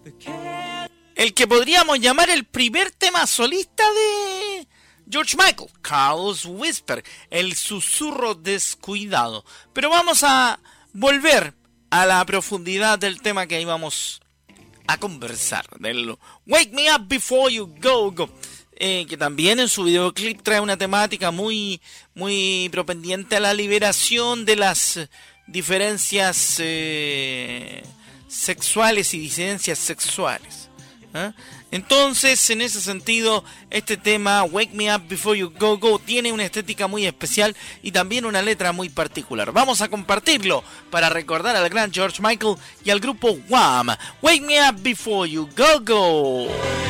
el que podríamos llamar el primer tema solista de George Michael, Careless Whisper, el susurro descuidado. Pero vamos a volver a la profundidad del tema que íbamos a conversar, del Wake Me Up Before You Go Go, que también en su videoclip trae una temática muy propendiente a la liberación de las diferencias sexuales y disidencias sexuales. Entonces, en ese sentido, este tema Wake Me Up Before You Go Go tiene una estética muy especial y también una letra muy particular. Vamos a compartirlo para recordar al gran George Michael y al grupo Wham. Wake Me Up Before You Go Go.